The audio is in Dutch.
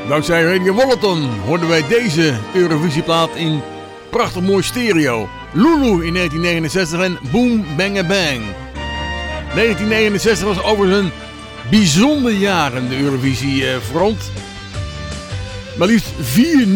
Dankzij Radio Wolleton hoorden wij deze Eurovisieplaat in prachtig mooi stereo. Lulu in 1969 en Boom Bang Bang. 1969 was overigens een bijzonder jaar in de Eurovisie front. Maar liefst 4